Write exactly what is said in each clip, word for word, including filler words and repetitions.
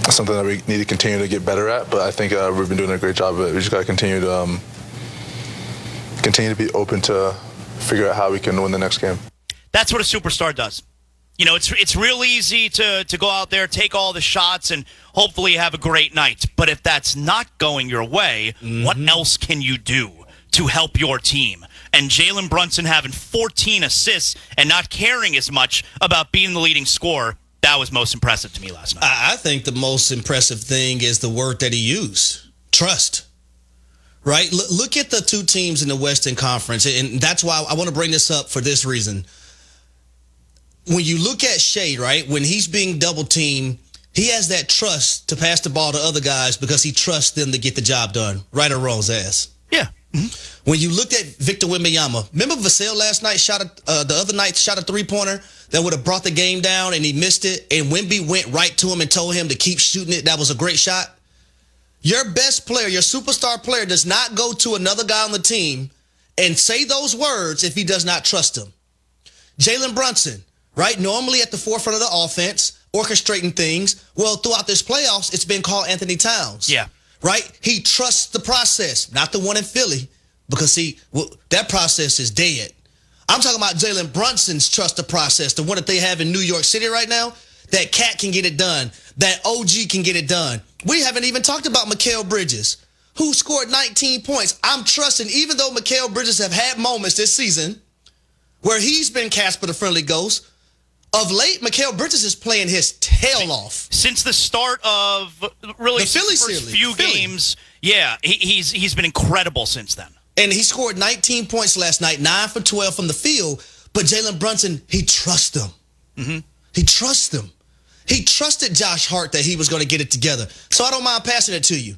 something that we need to continue to get better at. But I think uh, we've been doing a great job of it. We just got to continue to um, continue to be open to figure out how we can win the next game. That's what a superstar does. You know, it's it's real easy to, to go out there, take all the shots, and hopefully have a great night. But if that's not going your way, mm-hmm. what else can you do to help your team? And Jalen Brunson having fourteen assists and not caring as much about being the leading scorer, that was most impressive to me last night. I think the most impressive thing is the word that he used, trust. Right? L- look at the two teams in the Western Conference, and that's why I want to bring this up for this reason. When you look at Shea, right, when he's being double-teamed, he has that trust to pass the ball to other guys because he trusts them to get the job done, right or wrong, Zaz. Yeah. Mm-hmm. When you looked at Victor Wembanyama, remember Vassell last night shot a, uh, the other night shot a three-pointer that would have brought the game down, and he missed it, and Wemby went right to him and told him to keep shooting it. That was a great shot. Your best player, your superstar player, does not go to another guy on the team and say those words if he does not trust him. Jalen Brunson, right, normally at the forefront of the offense, orchestrating things. Well, throughout this playoffs, it's been called Anthony Towns. Yeah. Right? He trusts the process, not the one in Philly, because, see, well, that process is dead. I'm talking about Jalen Brunson's trust the process, the one that they have in New York City right now. That Cat can get it done. That O G can get it done. We haven't even talked about Mikal Bridges, who scored nineteen points. I'm trusting, even though Mikal Bridges have had moments this season where he's been Casper the Friendly Ghost, of late, Mikal Bridges is playing his tail off. Since the start of really the Philly first series. few Philly. games, yeah, he, he's he's been incredible since then. And he scored nineteen points last night, nine for twelve from the field. But Jalen Brunson, he trusts them. Mm-hmm. He trusts them. He trusted Josh Hart that he was going to get it together. So I don't mind passing it to you.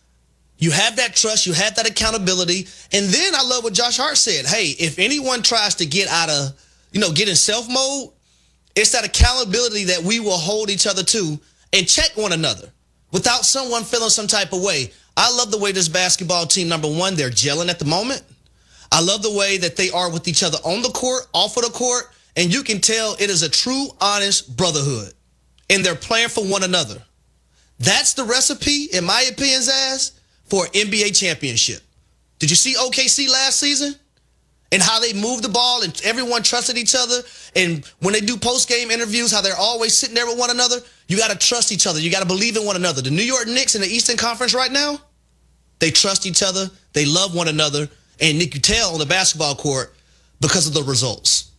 You have that trust. You have that accountability. And then I love what Josh Hart said. Hey, if anyone tries to get out of, you know, get in self mode, it's that accountability that we will hold each other to and check one another without someone feeling some type of way. I love the way this basketball team, number one, they're gelling at the moment. I love the way that they are with each other on the court, off of the court, and you can tell it is a true, honest brotherhood. And they're playing for one another. That's the recipe, in my opinion, Zaz, for an N B A championship. Did you see O K C last season? And how they moved the ball and everyone trusted each other. And when they do post-game interviews, how they're always sitting there with one another. You got to trust each other. You got to believe in one another. The New York Knicks in the Eastern Conference right now, they trust each other. They love one another. And you can tell on the basketball court because of the results.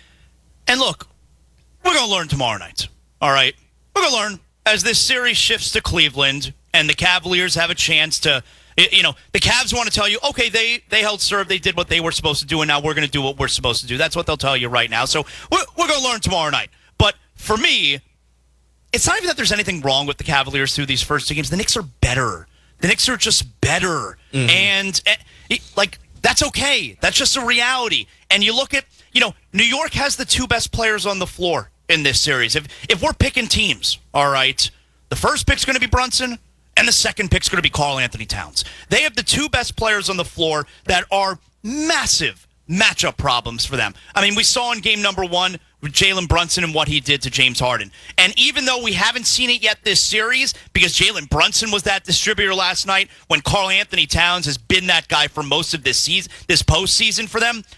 And look, we're going to learn tomorrow night. All right? We're going to learn as this series shifts to Cleveland and the Cavaliers have a chance to, you know, the Cavs want to tell you, okay, they, they held serve, they did what they were supposed to do, and now we're going to do what we're supposed to do. That's what they'll tell you right now. So we're, we're going to learn tomorrow night. But for me, it's not even that there's anything wrong with the Cavaliers through these first two games. The Knicks are better. The Knicks are just better. Mm-hmm. And, and, like, that's okay. That's just a reality. And you look at, you know, New York has the two best players on the floor in this series. If if we're picking teams, all right, the first pick's going to be Brunson, and the second pick's going to be Karl Anthony Towns. They have the two best players on the floor that are massive matchup problems for them. I mean, we saw in game number one with Jalen Brunson and what he did to James Harden. And even though we haven't seen it yet this series, because Jalen Brunson was that distributor last night, when Karl Anthony Towns has been that guy for most of this season, this postseason for them,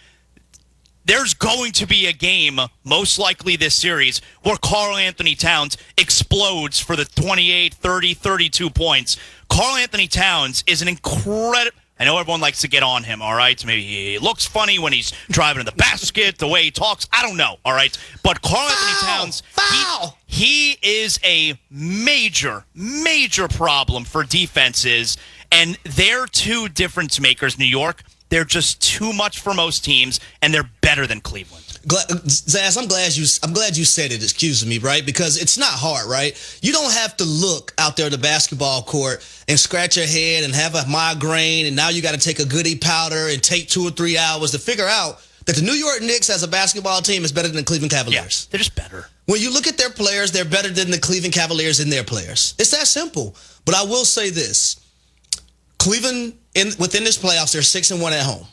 there's going to be a game, most likely this series, where Karl Anthony Towns explodes for the twenty-eight, thirty, thirty-two points. Karl Anthony Towns is an incredible... I know everyone likes to get on him, all right? Maybe he looks funny when he's driving to the basket, the way he talks. I don't know, all right? But Karl Anthony Towns, Foul! He, he is a major, major problem for defenses, and they're two difference makers, New York. They're just too much for most teams, and they're better than Cleveland. Zaz, I'm glad you I'm glad you said it, excuse me, right? Because it's not hard, right? You don't have to look out there at the basketball court and scratch your head and have a migraine, and now you got to take a goody powder and take two or three hours to figure out that the New York Knicks as a basketball team is better than the Cleveland Cavaliers. Yeah, they're just better. When you look at their players, they're better than the Cleveland Cavaliers and their players. It's that simple. But I will say this. Cleveland, in within this playoffs, they're six and one at home.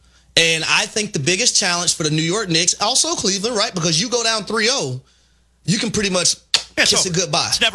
And I think the biggest challenge for the New York Knicks, also Cleveland, right? Because you go down three oh, you can pretty much Yeah, kiss so it goodbye. It's never